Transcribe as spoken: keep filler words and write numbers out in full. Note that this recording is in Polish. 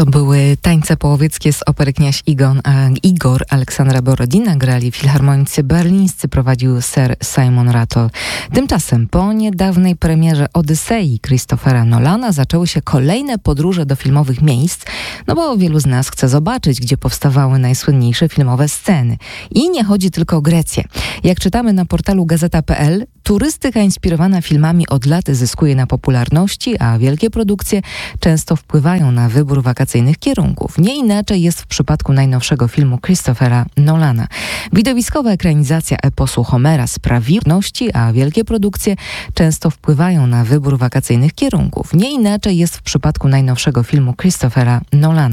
To były tańce połowieckie z opery Kniaź Igon, a Igor Aleksandra Borodina grali filharmonicy berlińscy, prowadził Sir Simon Rattle. Tymczasem po niedawnej premierze Odysei Christophera Nolana zaczęły się kolejne podróże do filmowych miejsc, no bo wielu z nas chce zobaczyć, gdzie powstawały najsłynniejsze filmowe sceny. I nie chodzi tylko o Grecję. Jak czytamy na portalu gazeta kropka pe el, turystyka inspirowana filmami od lat zyskuje na popularności, a wielkie produkcje często wpływają na wybór wakacyjnych kierunków. Nie inaczej jest w przypadku najnowszego filmu Christophera Nolana. Widowiskowa ekranizacja eposu Homera sprawiła, a wielkie produkcje często wpływają na wybór wakacyjnych kierunków. Nie inaczej jest w przypadku najnowszego filmu Christophera Nolana.